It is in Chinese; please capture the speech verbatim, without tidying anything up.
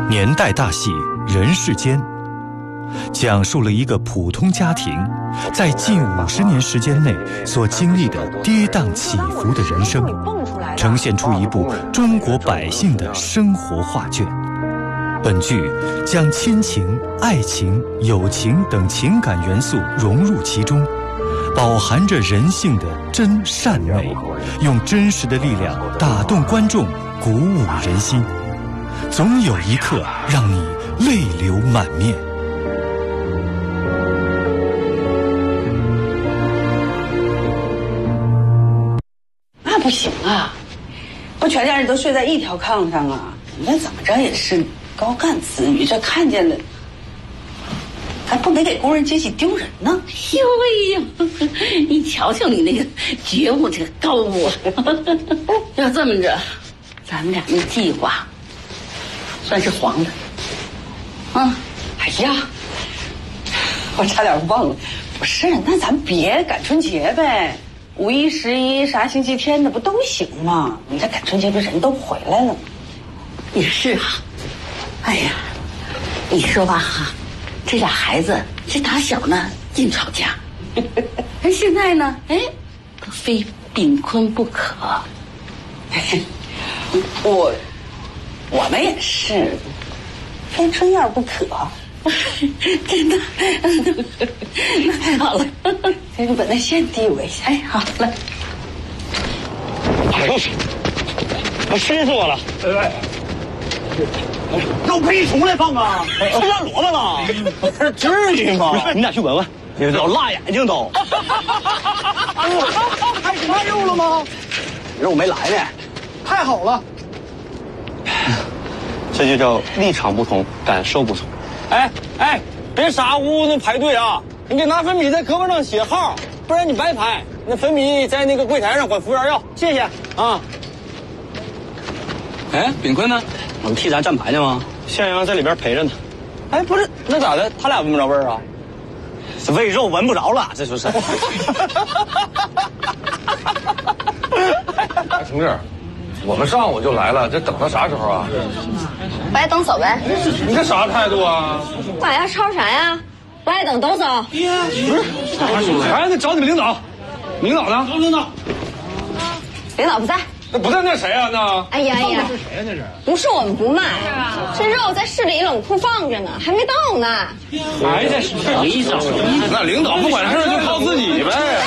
年代大戏《人世间》，讲述了一个普通家庭在近五十年时间内所经历的跌宕起伏的人生，呈现出一部中国百姓的生活画卷。本剧将亲情、爱情、友情等情感元素融入其中，饱含着人性的真善美，用真实的力量打动观众，鼓舞人心，总有一刻让你泪流满面。 那不行啊，不全家人都睡在一条炕上啊，那怎么着也是高干子女，这看见了还不得给工人阶级丢人呢？ 呦喂呦，你瞧瞧你那个觉悟，这个高悟啊！要这么着，咱们俩那计划算是黄了。 啊，哎呀，我差点忘了，不是，那咱别赶春节呗，五一、十一啥星期天的不都行吗？你这赶春节不人都回来了吗？ 也是啊，哎呀，你说吧哈。这俩孩子这打小呢净吵架，而现在呢，哎，可非炳坤不可。 我我们也是，非春燕不可。 真的，那太好了。 这个把那线递我一下。 哎，好了。 哎呦，我熏死我了！哎。要配出来放啊！吃上萝卜了，这至于吗？你俩去闻闻，你都辣眼睛都。 开始卖肉了吗？ 肉没来呢， 太好了。 这就叫立场不同，感受不同。哎哎，别傻乎乎的排队啊！你得拿粉笔在胳膊上写号，不然你白排。那粉笔在那个柜台上管服务员要，谢谢啊。哎，炳坤呢？我们替咱站牌呢吗？向阳在里边陪着呢。哎，不是，那咋的？他俩闻不着味儿啊？这味肉闻不着了，这就是。 哎，同志，我们上午就来了，这等到啥时候啊？ 不爱等走呗。 你这啥态度啊？ 往下吵啥呀？不爱等都走。 不是，哎，那找你们领导，领导呢？领导， 领导不在。 那不在那谁啊？那哎呀哎呀， 是谁呀？那是不是我们不卖，这肉在市里冷库放着呢，还没到呢。 还在市里找？那领导不管事就靠自己呗。